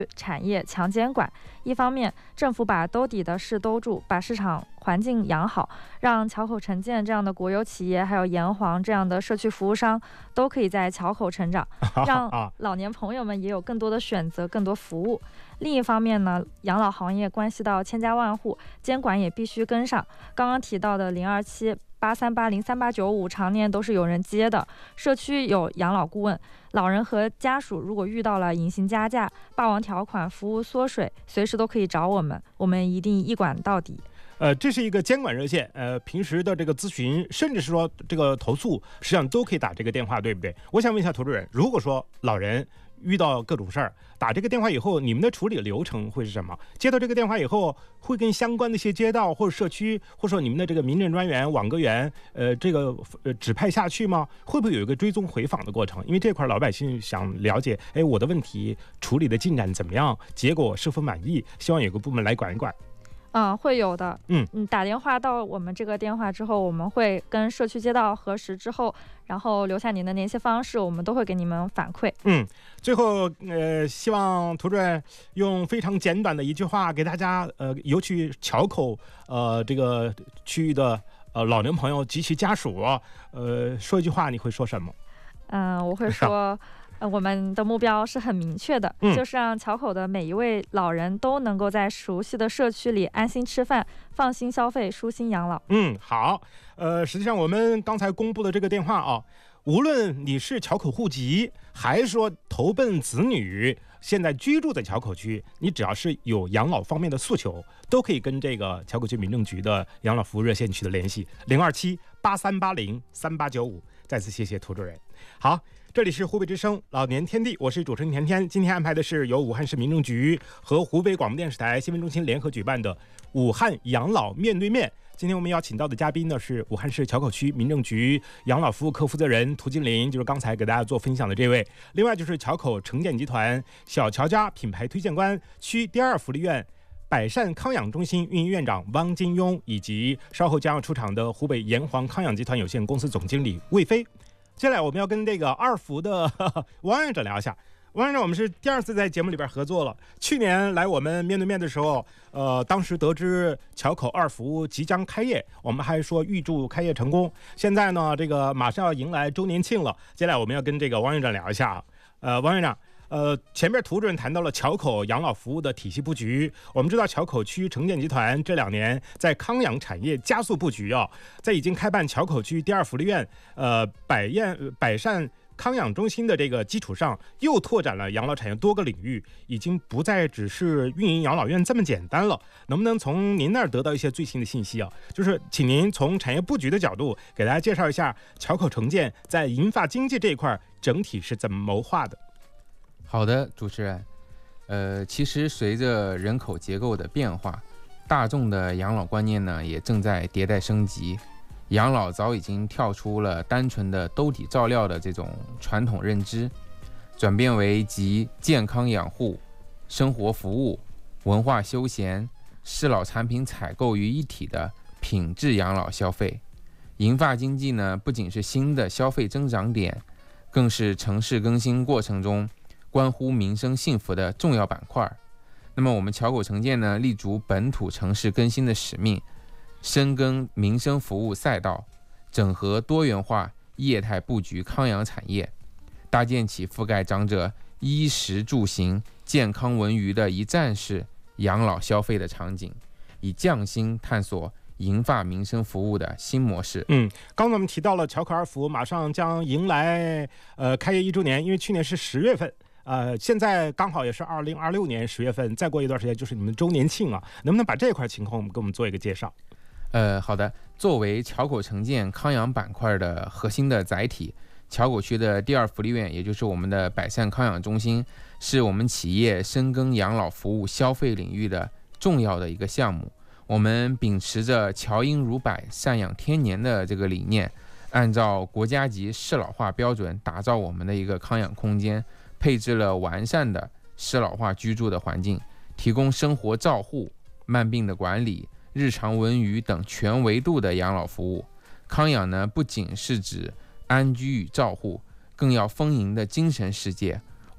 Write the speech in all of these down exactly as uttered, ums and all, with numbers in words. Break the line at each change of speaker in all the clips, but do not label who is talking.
产业强监管。一方面，政府把兜底的事兜住，把市场环境养好，让桥口城建这样的国有企业，还有炎黄这样的社区服务商都可以在桥口成长，让老年朋友们也有更多的选择，更多服务。另一方面呢，养老行业关系到千家万户，监管也必须跟上。刚刚提到的零二七八三八零三八九五常年都是有人接的，社区有养老顾问，老人和家属如果遇到了隐形加价、霸王条款、服务缩水，随时都可以找我们，我们一定一管到底。
呃，这是一个监管热线，呃，平时的这个咨询，甚至是说这个投诉，实际上都可以打这个电话，对不对？我想问一下涂主任，如果说老人遇到各种事儿，打这个电话以后，你们的处理流程会是什么？接到这个电话以后，会跟相关的一些街道或者社区，或者说你们的这个民政专员、网格员，呃，这个呃指派下去吗？会不会有一个追踪回访的过程？因为这块老百姓想了解，哎，我的问题处理的进展怎么样，结果是否满意？希望有个部门来管一管。
嗯，会有的。
嗯，
打电话到我们这个电话之后，我们会跟社区街道核实之后，然后留下您的联系方式，我们都会给你们反馈。
嗯，最后呃，希望涂主任用非常简短的一句话给大家，呃，尤其桥口呃这个区域的呃老年朋友及其家属，呃，说一句话，你会说什么？
嗯，我会说。呃，我们的目标是很明确的，
嗯、
就是让桥口的每一位老人都能够在熟悉的社区里安心吃饭、放心消费、舒心养老。
嗯，好。呃，实际上我们刚才公布的这个电话啊，无论你是桥口户籍，还是说投奔子女，现在居住在桥口区，你只要是有养老方面的诉求，都可以跟这个桥口区民政局的养老服务热线取得联系，零二七八三八零三八九五。再次谢谢涂主任。好。这里是湖北之声老年天地，我是主持人甜甜。今天安排的是由武汉市民政局和湖北广播电视台新闻中心联合举办的武汉养老面对面。今天我们邀请到的嘉宾呢是武汉市桥口区民政局养老服务科负责人涂金林，就是刚才给大家做分享的这位。另外就是桥口城建集团小乔家品牌推荐官、区第二福利院百善康养中心运营院长汪金庸，以及稍后将要出场的湖北炎黄康养集团有限公司总经理魏飞。接下来我们要跟这个二福的呵呵王院长聊一下。王院长，我们是第二次在节目里边合作了。去年来我们面对面的时候，呃，当时得知桥口二福即将开业，我们还说预祝开业成功。现在呢，这个马上要迎来周年庆了。接下来我们要跟这个王院长聊一下。呃，王院长。呃，前面涂主任谈到了桥口养老服务的体系布局。我们知道桥口区城建集团这两年在康养产业加速布局啊，在已经开办桥口区第二福利院、呃百燕百善康养中心的这个基础上，又拓展了养老产业多个领域，已经不再只是运营养老院这么简单了。能不能从您那儿得到一些最新的信息啊？就是请您从产业布局的角度给大家介绍一下桥口城建在银发经济这一块整体是怎么谋划的。
好的，主持人，呃，其实随着人口结构的变化，大众的养老观念呢也正在迭代升级，养老早已经跳出了单纯的兜底照料的这种传统认知，转变为集健康养护、生活服务、文化休闲、适老产品采购于一体的品质养老消费。银发经济呢，不仅是新的消费增长点，更是城市更新过程中关乎民生幸福的重要板块。那么我们桥口城建呢，立足本土城市更新的使命，深耕民生服务赛道，整合多元化业态布局康养产业，搭建起覆盖长者衣食住行、健康文娱的一站式养老消费的场景，以匠心探索银发民生服务的新模式。
嗯，刚才我们提到了桥口二福马上将迎来呃开业一周年，因为去年是十月份。呃，现在刚好也是二零二六年十月份，再过一段时间就是你们周年庆啊，能不能把这块情况我们给我们做一个介绍？
呃，好的。作为桥口城建康养板块的核心的载体，桥口区的第二福利院，也就是我们的百善康养中心，是我们企业深耕养老服务消费领域的重要的一个项目。我们秉持着乔婴如百、赡养天年的这个理念，按照国家级适老化标准打造我们的一个康养空间，配置了完善的适老化居住的环境，提供生活照护、慢病的管理、日常文娱等全维度的养老服务。康养呢，不仅是指安居与照护，更要丰盈的精神世界。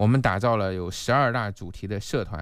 我们打造了有十二大主题的社团，